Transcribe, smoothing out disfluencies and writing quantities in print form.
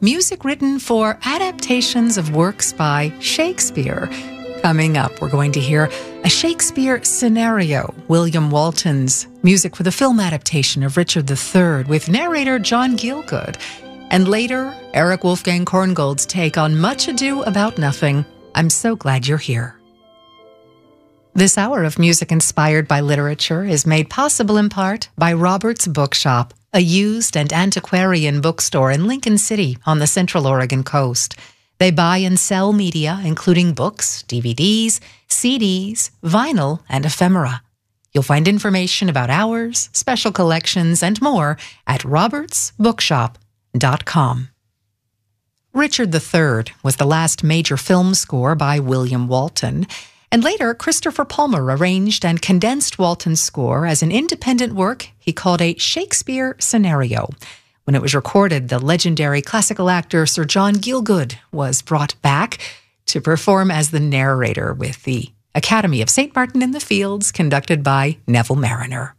music written for adaptations of works by Shakespeare. Coming up, we're going to hear a Shakespeare scenario, William Walton's music for the film adaptation of Richard III with narrator John Gielgud. And later, Eric Wolfgang Korngold's take on Much Ado About Nothing. I'm so glad you're here. This hour of music inspired by literature is made possible in part by Robert's Bookshop, a used and antiquarian bookstore in Lincoln City on the Central Oregon coast. They buy and sell media, including books, DVDs, CDs, vinyl, and ephemera. You'll find information about hours, special collections, and more at robertsbookshop.com. Richard III was the last major film score by William Walton, and later Christopher Palmer arranged and condensed Walton's score as an independent work he called a Shakespeare scenario. When it was recorded, the legendary classical actor Sir John Gielgud was brought back to perform as the narrator with the Academy of St. Martin in the Fields, conducted by Neville Marriner.